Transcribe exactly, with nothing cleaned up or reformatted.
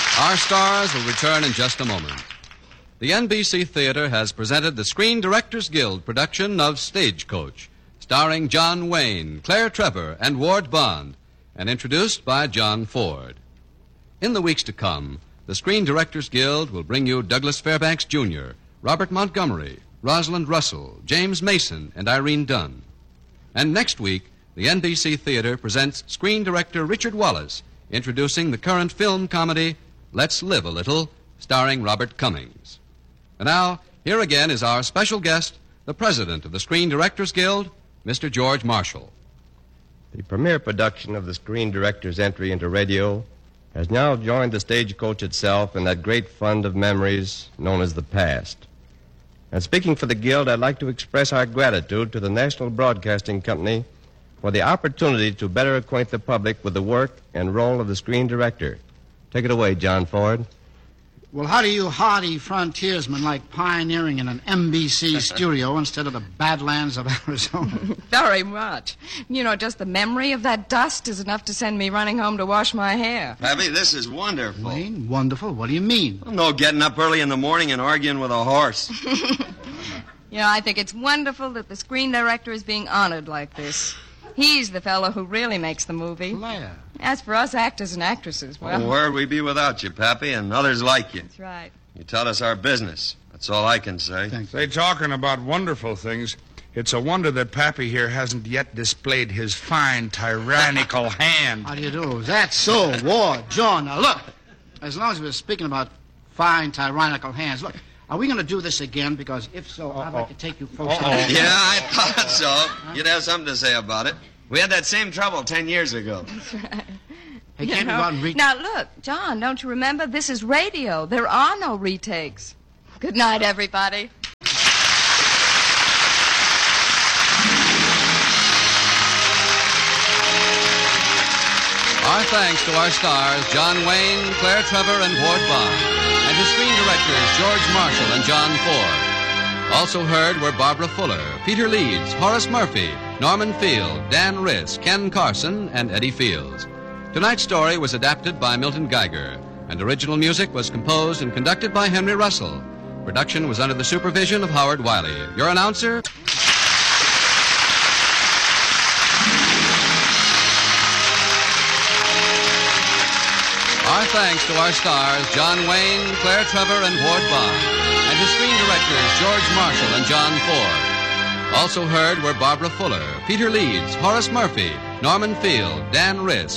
Our stars will return in just a moment. The N B C Theater has presented the Screen Directors Guild production of Stagecoach, starring John Wayne, Claire Trevor, and Ward Bond, and introduced by John Ford. In the weeks to come, the Screen Directors Guild will bring you Douglas Fairbanks Junior, Robert Montgomery, Rosalind Russell, James Mason, and Irene Dunn. And next week, the N B C Theater presents screen director Richard Wallace, introducing the current film comedy Let's Live a Little, starring Robert Cummings. And now, here again is our special guest, the president of the Screen Directors Guild, Mister George Marshall. The premiere production of the Screen Directors' entry into radio has now joined the Stagecoach itself in that great fund of memories known as the past. And speaking for the Guild, I'd like to express our gratitude to the National Broadcasting Company for the opportunity to better acquaint the public with the work and role of the screen director. Take it away, John Ford. Well, how do you hardy frontiersmen like pioneering in an N B C studio instead of the badlands of Arizona? Very much. You know, just the memory of that dust is enough to send me running home to wash my hair. Pappy, this is wonderful. Wayne, wonderful? What do you mean? Well, no getting up early in the morning and arguing with a horse. You know, I think it's wonderful that the screen director is being honored like this. He's the fellow who really makes the movie. Claire. As for us actors and actresses, well... well where'd we be without you, Pappy, and others like you? That's right. You taught us our business. That's all I can say. Thanks. Say, talking about wonderful things, it's a wonder that Pappy here hasn't yet displayed his fine, tyrannical hand. How do you do? That's so, Ward, John. Now, look, as long as we're speaking about fine, tyrannical hands, look, are we going to do this again? Because if so, Uh-oh. I'd like to take you folks Uh-oh. out. Yeah, I thought so. You'd have something to say about it. We had that same trouble ten years ago. That's right. Hey, You can't know? we go out and reach... Now, look, John, don't you remember? This is radio. There are no retakes. Good night, everybody. Our thanks to our stars, John Wayne, Claire Trevor, and Ward Bond, and to screen directors George Marshall and John Ford. Also heard were Barbara Fuller, Peter Leeds, Horace Murphy, Norman Field, Dan Riss, Ken Carson, and Eddie Fields. Tonight's story was adapted by Milton Geiger, and original music was composed and conducted by Henry Russell. Production was under the supervision of Howard Wiley. Your announcer... Our thanks to our stars, John Wayne, Claire Trevor, and Ward Bond, and to screen directors George Marshall and John Ford. Also heard were Barbara Fuller, Peter Leeds, Horace Murphy, Norman Field, Dan Riss,